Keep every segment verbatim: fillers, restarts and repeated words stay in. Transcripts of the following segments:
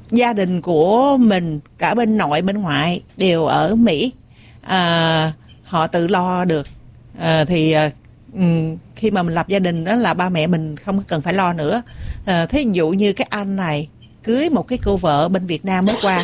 gia đình của mình cả bên nội bên ngoại đều ở Mỹ, à, họ tự lo được, à, thì à, khi mà mình lập gia đình đó là ba mẹ mình không cần phải lo nữa. À, thí dụ như cái anh này cưới một cái cô vợ bên Việt Nam mới qua,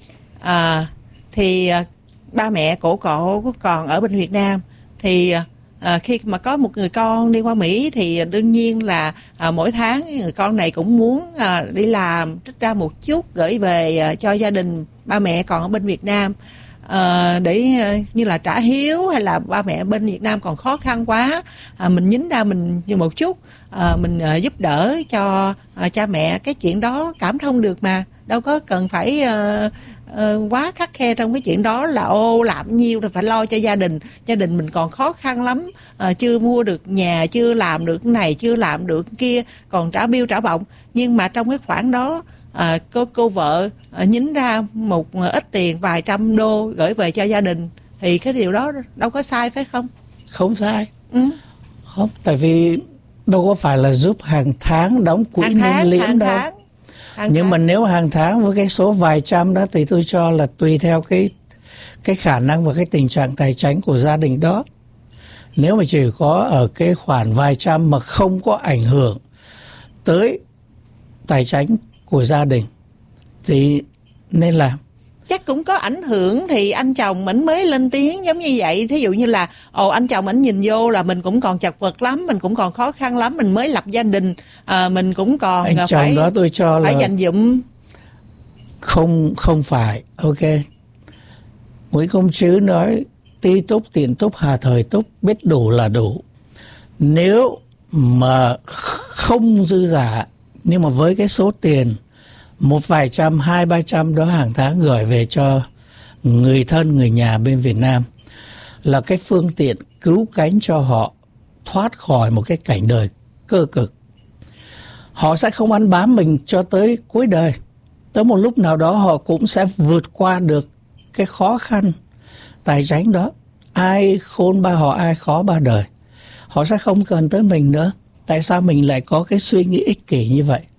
à, thì à, ba mẹ cổ cổ còn ở bên Việt Nam, thì à, khi mà có một người con đi qua Mỹ thì đương nhiên là à, mỗi tháng người con này cũng muốn à, đi làm trích ra một chút gửi về à, cho gia đình ba mẹ còn ở bên Việt Nam, à, để à, như là trả hiếu, hay là ba mẹ bên Việt Nam còn khó khăn quá, à, mình nhín ra mình như một chút, à, mình à, giúp đỡ cho à, cha mẹ. Cái chuyện đó cảm thông được mà, đâu có cần phải à, Uh, quá khắt khe trong cái chuyện đó là ô làm nhiêu rồi phải lo cho gia đình, gia đình mình còn khó khăn lắm, uh, chưa mua được nhà, chưa làm được cái này, chưa làm được cái kia, còn trả bill trả bọng. Nhưng mà trong cái khoản đó uh, cô cô vợ uh, nhín ra một uh, ít tiền vài trăm đô gửi về cho gia đình, thì cái điều đó đâu có sai phải không? Không sai. Ừ. Không, tại vì đâu có phải là giúp hàng tháng đóng quỹ niên liễm đâu. Tháng. Hàng nhưng tháng. Mà nếu hàng tháng với cái số vài trăm đó thì tôi cho là tùy theo cái cái khả năng và cái tình trạng tài chính của gia đình đó. Nếu mà chỉ có ở cái khoản vài trăm mà không có ảnh hưởng tới tài chính của gia đình thì nên làm. Chắc cũng có ảnh hưởng thì anh chồng mình mới lên tiếng giống như vậy. Thí dụ như là ồ anh chồng ảnh nhìn vô là mình cũng còn chật vật lắm, mình cũng còn khó khăn lắm, mình mới lập gia đình, à, mình cũng còn anh phải, chồng đó tôi cho phải là dành dụm. Không không phải. Ok, Nguyễn Công Trứ nói tí túc tiền túc hà thời túc, biết đủ là đủ. Nếu mà không dư giả, nhưng mà với cái số tiền một vài trăm, hai ba trăm đó hàng tháng gửi về cho người thân, người nhà bên Việt Nam là cái phương tiện cứu cánh cho họ thoát khỏi một cái cảnh đời cơ cực. Họ sẽ không ăn bám mình cho tới cuối đời. Tới một lúc nào đó họ cũng sẽ vượt qua được cái khó khăn tài chính đó. Ai khôn ba họ, ai khó ba đời. Họ sẽ không cần tới mình nữa. Tại sao mình lại có cái suy nghĩ ích kỷ như vậy?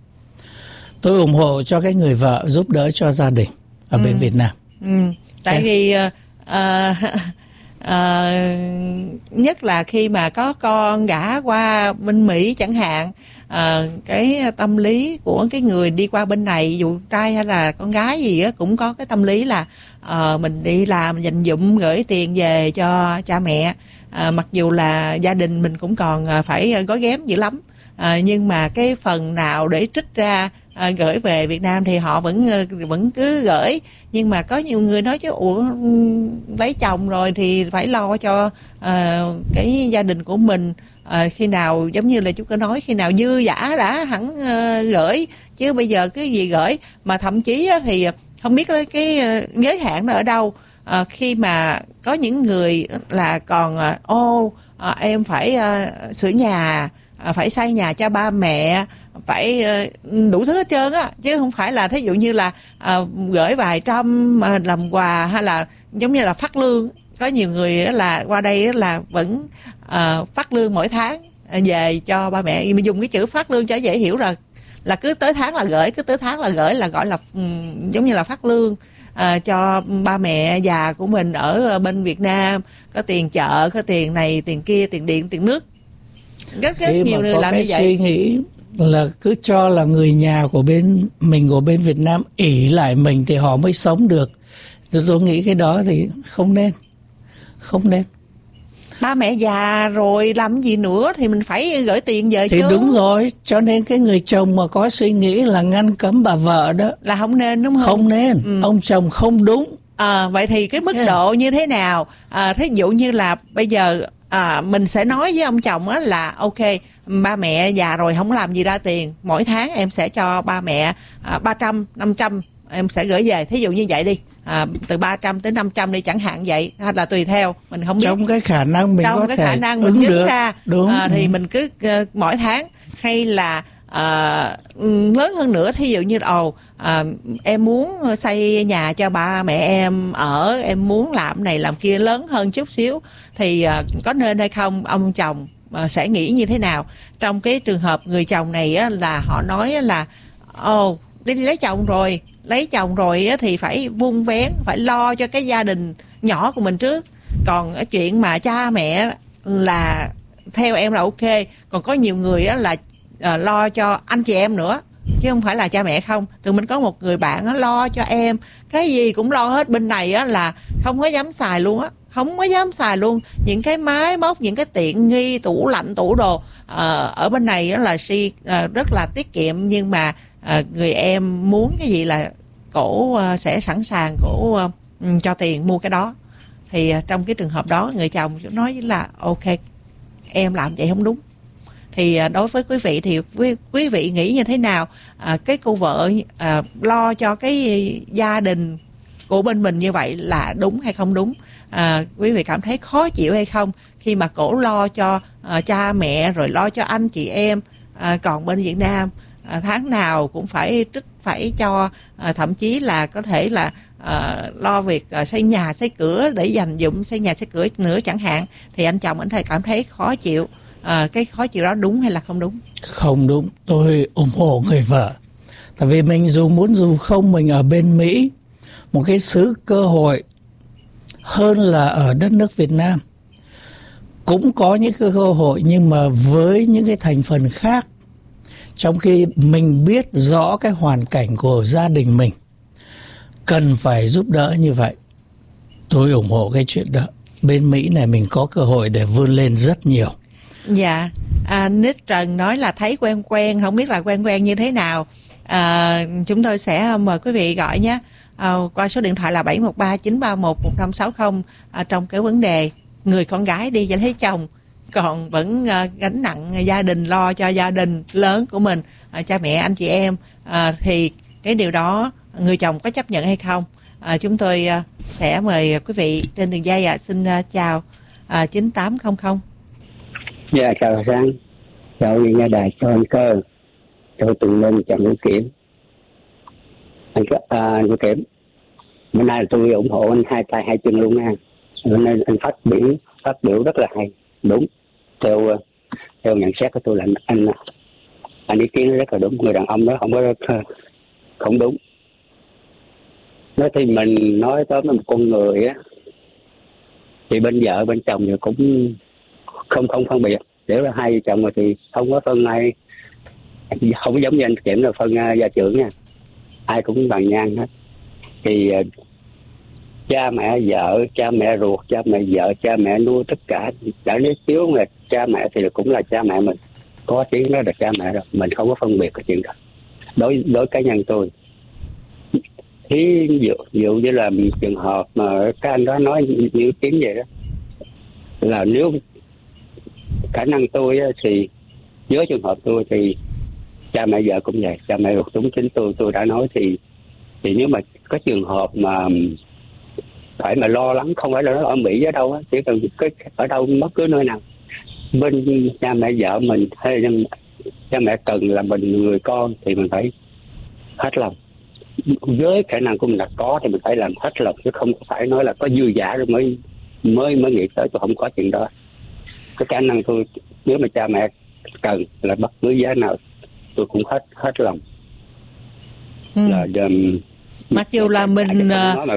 Tôi ủng hộ cho cái người vợ giúp đỡ cho gia đình ở ừ. bên Việt Nam. Ừ. Tại yeah. vì uh, uh, nhất là khi mà có con gả qua bên Mỹ chẳng hạn, uh, cái tâm lý của cái người đi qua bên này, dù trai hay là con gái gì á, cũng có cái tâm lý là uh, mình đi làm dành dụm gửi tiền về cho cha mẹ, uh, mặc dù là gia đình mình cũng còn phải gói ghém dữ lắm. À, nhưng mà cái phần nào để trích ra à, gửi về Việt Nam thì họ vẫn vẫn cứ gửi. Nhưng mà có nhiều người nói chứ ủa lấy chồng rồi thì phải lo cho à, cái gia đình của mình, à, khi nào giống như là chú có nói khi nào dư dả đã hẳn à, gửi, chứ bây giờ cứ gì gửi. Mà thậm chí á, thì không biết cái giới hạn nó ở đâu. À, khi mà có những người là còn ô à, em phải à, sửa nhà, À, phải xây nhà cho ba mẹ, phải uh, đủ thứ hết trơn á, chứ không phải là thí dụ như là uh, gửi vài trăm uh, làm quà, hay là giống như là phát lương. Có nhiều người là qua đây là vẫn uh, phát lương mỗi tháng uh, về cho ba mẹ. Mình dùng cái chữ phát lương cho dễ hiểu rồi, là cứ tới tháng là gửi, cứ tới tháng là gửi, là gọi là um, giống như là phát lương uh, cho ba mẹ già của mình ở bên Việt Nam. Có tiền chợ, có tiền này, tiền kia, tiền điện, tiền nước. Rất, rất nhiều người làm như vậy. Suy nghĩ là cứ cho là người nhà của bên mình, của bên Việt Nam ỷ lại mình thì họ mới sống được. Tôi, tôi nghĩ cái đó thì không nên. Không nên. Ba mẹ già rồi làm gì nữa thì mình phải gửi tiền về thì chứ. Thì đúng rồi. Cho nên cái người chồng mà có suy nghĩ là ngăn cấm bà vợ đó là không nên, đúng không? Không nên. Ừ. Ông chồng không đúng. À, vậy thì cái mức yeah. độ như thế nào? À, thí dụ như là bây giờ à, mình sẽ nói với ông chồng á là ok, ba mẹ già rồi không làm gì ra tiền, mỗi tháng em sẽ cho ba mẹ à, ba trăm, năm trăm em sẽ gửi về, thí dụ như vậy đi, à, từ ba trăm tới năm trăm đi chẳng hạn vậy, hay là tùy theo, mình không biết. Trong cái khả năng mình Trong có cái thể khả năng mình dứt ra, đúng. À, thì mình cứ uh, mỗi tháng, hay là À, lớn hơn nữa, thí dụ như ồ à, em muốn xây nhà cho ba mẹ em ở, em muốn làm này làm kia lớn hơn chút xíu thì à, có nên hay không? Ông chồng à, sẽ nghĩ như thế nào trong cái trường hợp người chồng này á, là họ nói là ồ đi lấy chồng rồi, lấy chồng rồi á, thì phải vun vén, phải lo cho cái gia đình nhỏ của mình trước. Còn cái chuyện mà cha mẹ là theo em là ok. Còn có nhiều người á là à, lo cho anh chị em nữa, chứ không phải là cha mẹ không. Tụi mình có một người bạn á, lo cho em cái gì cũng lo hết. Bên này á là không có dám xài luôn á, không có dám xài luôn. Những cái máy móc, những cái tiện nghi, tủ lạnh, tủ đồ à, ở bên này á là si à, rất là tiết kiệm. Nhưng mà à, người em muốn cái gì là cổ à, sẽ sẵn sàng cổ à, cho tiền mua cái đó. Thì à, trong cái trường hợp đó người chồng nói là ok, em làm vậy không đúng. Thì à, đối với quý vị thì quý, quý vị nghĩ như thế nào? À, cái cô vợ à, lo cho cái gia đình của bên mình như vậy là đúng hay không đúng? À, quý vị cảm thấy khó chịu hay không khi mà cổ lo cho à, cha mẹ rồi lo cho anh chị em, à, còn bên Việt Nam à, tháng nào cũng phải trích, phải cho, à, thậm chí là có thể là à, lo việc à, xây nhà xây cửa để dành dụm xây nhà xây cửa nữa chẳng hạn. Thì anh chồng anh thầy cảm thấy khó chịu. À, cái khó chịu đó đúng hay là không đúng? Không đúng. Tôi ủng hộ người vợ. Tại vì mình dù muốn dù không, mình ở bên Mỹ, một cái xứ cơ hội hơn là ở đất nước Việt Nam. Cũng có những cái cơ hội nhưng mà với những cái thành phần khác. Trong khi mình biết rõ cái hoàn cảnh của gia đình mình cần phải giúp đỡ như vậy, tôi ủng hộ cái chuyện đó. Bên Mỹ này mình có cơ hội để vươn lên rất nhiều. Dạ, à, Nick Trần nói là thấy quen quen, không biết là quen quen như thế nào. À, chúng tôi sẽ mời quý vị gọi nhé, à, qua số điện thoại là bảy một ba chín ba một một năm sáu không, à, trong cái vấn đề người con gái đi lấy chồng còn vẫn à, gánh nặng gia đình, lo cho gia đình lớn của mình, à, cha mẹ anh chị em, à, thì cái điều đó người chồng có chấp nhận hay không? À, chúng tôi à, sẽ mời quý vị trên đường dây ạ. À. Xin à, chào à, chín tám không không. Dạ chào Sang, chào nghe đài cho anh Cơ, chào Tùng Linh, chào Nguyễn Kiểm. Anh à, Nguyễn Kiểm, bữa nay tôi ủng hộ anh hai tay hai chân luôn nha. Bữa nay anh phát biểu phát biểu rất là hay, đúng. Theo theo nhận xét của tôi là anh anh ý kiến rất là đúng. Người đàn ông đó không có không đúng. Nói thì mình nói tới một con người á, thì bên vợ bên chồng thì cũng không không phân biệt. Nếu là hai vợ chồng rồi thì không có phân ai, không có giống như anh Kiểm là phân uh, gia trưởng nha, ai cũng bằng ngang hết. Thì uh, cha mẹ vợ, cha mẹ ruột, cha mẹ vợ, cha mẹ nuôi tất cả, đã nếu thiếu là cha mẹ thì cũng là cha mẹ mình, có tiếng đó là cha mẹ rồi, mình không có phân biệt cái chuyện đó. Đối đối cá nhân tôi, thí dụ, dụ như là trường hợp mà các anh đó nói như tiếng vậy đó, là nếu khả năng tôi thì với trường hợp tôi thì cha mẹ vợ cũng vậy, cha mẹ ruột đúng chính tôi tôi đã nói thì thì nếu mà có trường hợp mà phải mà lo lắng, không phải là nó ở Mỹ ở đâu á, chỉ cần cái ở đâu bất cứ nơi nào bên cha mẹ vợ mình hay là cha mẹ cần là mình người con thì mình phải hết lòng. Với khả năng của mình là có thì mình phải làm hết lòng, chứ không phải nói là có dư giả rồi mới mới mới nghĩ tới. Tôi không có chuyện đó. Cái khả năng tôi, nếu mà cha mẹ cần là bất cứ giá nào tôi cũng hết hết lòng. Ừ. Là um, mặc dù là mình mình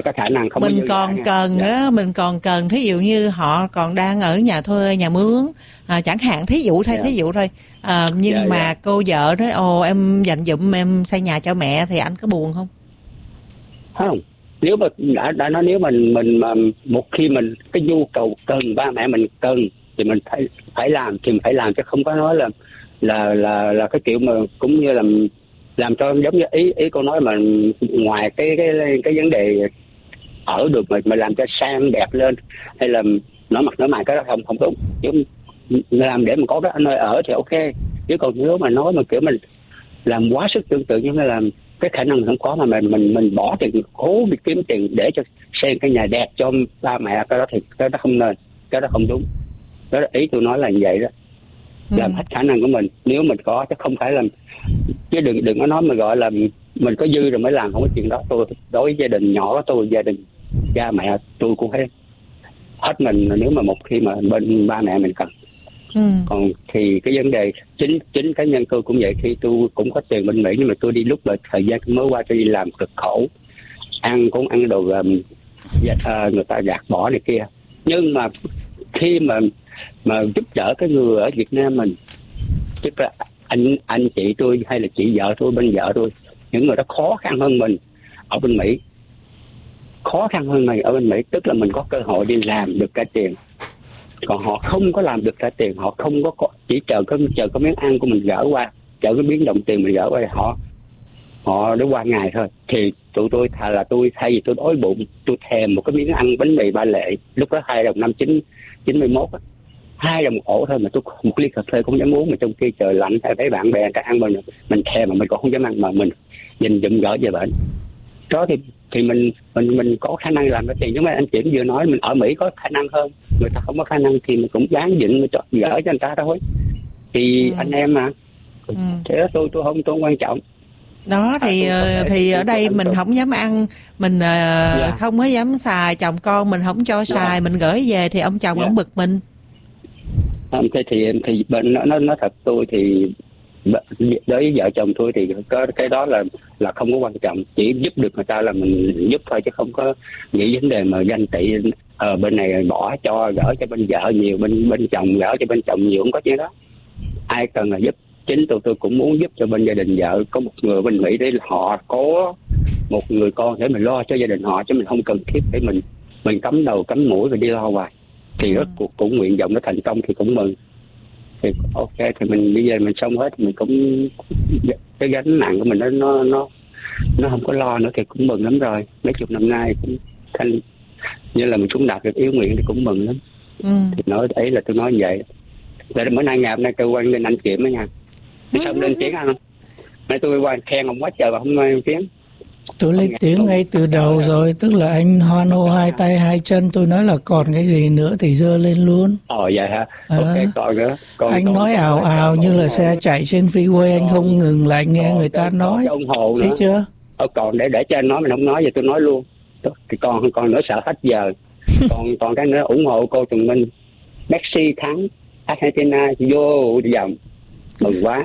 còn cần dạ. á, mình còn cần thí dụ như họ còn đang ở nhà thuê, nhà mướn à, chẳng hạn, thí dụ thôi, dạ. thí dụ thôi à, nhưng dạ, mà dạ. cô vợ nói ồ em dành dụm em xây nhà cho mẹ thì anh có buồn không? Không, nếu mà đã đã nói nếu mình mình mà một khi mình cái nhu cầu cần ba mẹ mình cần thì mình phải phải làm thì mình phải làm, chứ không có nói là là là là cái kiểu mà cũng như là làm cho giống như ý ý cô nói mà ngoài cái cái cái vấn đề ở được mà mà làm cho sang đẹp lên hay là nói mặt nói mày, cái đó không không đúng. Chứ làm để mà có cái nơi ở thì ok, chứ còn nếu mà nói mà kiểu mình làm quá sức tưởng tượng như là cái khả năng không có mà mình mình mình bỏ tiền cố đi kiếm tiền để cho xây cái nhà đẹp cho ba mẹ, cái đó thì cái đó không nên, cái đó không đúng. Đó là ý tôi nói là như vậy đó. Làm ừ. hết khả năng của mình nếu mình có, chứ không phải là, chứ đừng đừng có nói mà gọi là mình có dư rồi mới làm, không có chuyện đó. Tôi đối với gia đình nhỏ của tôi, gia đình cha mẹ tôi cũng thấy hết mình nếu mà một khi mà bên ba mẹ mình cần. Ừ. Còn thì cái vấn đề chính chính cá nhân tôi cũng vậy, khi tôi cũng có tiền bên Mỹ nhưng mà tôi đi lúc mà thời gian tôi mới qua tôi đi làm cực khổ, ăn cũng ăn đồ gồm, à, người ta gạt bỏ này kia. Nhưng mà khi mà mà giúp đỡ cái người ở Việt Nam mình, tức là anh anh chị tôi hay là chị vợ tôi, bên vợ tôi, những người đó khó khăn hơn mình ở bên Mỹ, khó khăn hơn mình ở bên Mỹ, tức là mình có cơ hội đi làm được cả tiền, còn họ không có làm được cả tiền, họ không có chỉ chờ có chờ có miếng ăn của mình gỡ qua, chờ cái miếng đồng tiền mình gỡ qua thì họ họ để qua ngày thôi. Thì tụi tôi thà là tôi thay vì tôi đói bụng, tôi thèm một cái miếng ăn bánh mì Ba Lệ lúc đó hai đồng năm chín chín mươi mốt, hai đồng một ổ thôi mà tôi một ly cà phê cũng dám uống, mà trong khi trời lạnh thấy bạn bè ta ăn mình mình thèm mà mình còn không dám ăn, mà mình nhìn dụm gỡ về bệnh đó. Thì thì mình mình mình có khả năng làm cái tiền, giống như anh Kiểm vừa nói, mình ở Mỹ có khả năng hơn, người ta không có khả năng thì mình cũng dán dịnh mình cho gỡ cho anh ta thôi. Thì ừ. anh em mà ừ. thế đó, tôi tôi không tôi không quan trọng đó. Thì à, thì ở đây mình không dám ăn, mình uh, yeah. không có dám xài, chồng con mình không cho xài, yeah. mình gửi về thì ông chồng yeah. ông bực mình. Không, thế thì thì bên nó nó nó thật, tôi thì đối với vợ chồng tôi thì có cái đó là là không có quan trọng, chỉ giúp được người ta là mình giúp thôi, chứ không có nghĩ vấn đề mà ganh tị ở ờ, bên này bỏ cho gỡ cho bên vợ nhiều, bên bên chồng gỡ cho bên chồng nhiều, không có chuyện đó. Ai cần là giúp, chính tôi tôi cũng muốn giúp cho bên gia đình vợ có một người bên Mỹ để họ có một người con để mình lo cho gia đình họ, chứ mình không cần thiết để mình mình cắm đầu cắm mũi và đi lo hoài. Thì ừ. cũng, cũng nguyện vọng nó thành công thì cũng mừng. Thì ok, thì mình bây giờ mình xong hết, mình cũng cái gánh nặng của mình nó nó nó nó không có lo nữa thì cũng mừng lắm rồi. Mấy chục năm nay cũng thành như là mình cũng đạt được yêu nguyện thì cũng mừng lắm. Ừ. Thì nói ấy là tôi nói vậy. Để bữa nay ngày hôm nay cơ quan lên anh Kiểm đó nha. Thì sao lên tiếng anh không? Nay tôi qua khen ông quá trời mà không lên tiếng. Tôi lên tiếng ngay từ đầu rồi, tức là anh hoan hô hai tay hai chân, tôi nói là còn cái gì nữa thì giơ lên luôn. Ồ vậy hả? À, ok, còn nữa. Còn, anh còn, nói ào ào như là xe chạy trên freeway, anh không ngừng lại nghe người ta nói. Ủng hộ nữa. Thấy chưa? Ờ, còn để để cho anh nói mình không nói, giờ tôi nói luôn. Thì còn còn nữa sợ hết giờ. còn còn cái nữa ủng hộ cô Tùng Minh. Messi thắng Argentina vô vòng. Mừng quá.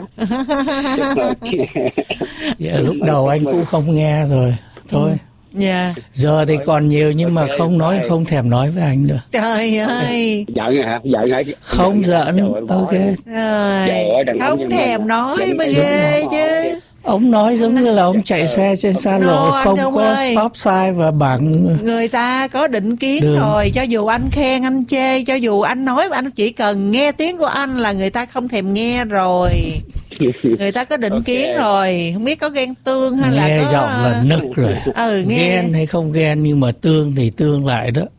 Dạ, lúc đầu anh cũng không nghe rồi thôi. Yeah. Giờ thì còn nhiều nhưng mà không nói, không thèm nói với anh nữa. Trời ơi. Giận hả? Giận hả? Không giận. Ok. Rồi. Không thèm nói mới ghê chứ. Ông nói giống như là ông chạy xe trên xa lộ, không có ơi. Stop sign và bảng. Người ta có định kiến đường. Rồi, cho dù anh khen, anh chê, cho dù anh nói, anh chỉ cần nghe tiếng của anh là người ta không thèm nghe rồi. Người ta có định okay. kiến rồi, không biết có ghen tương hay nghe là có... giọng là nức rồi. Ừ, nghe. Ghen hay không ghen nhưng mà tương thì tương lại đó.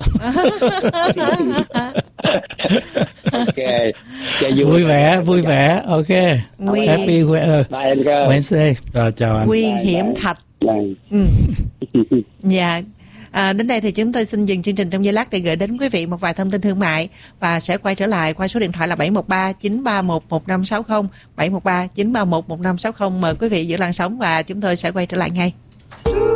Ok. Vui vẻ, vui vẻ. Ok. Nguy... Happy Wednesday. Rồi, chào anh. Nguy hiểm thạch. Ừ. Dạ. À, đến đây thì chúng tôi xin dừng chương trình trong giây lát để gửi đến quý vị một vài thông tin thương mại và sẽ quay trở lại qua số điện thoại là bảy một ba chín ba một một năm sáu không, bảy một ba chín ba một một năm sáu không. Mời quý vị giữ làn sóng và chúng tôi sẽ quay trở lại ngay.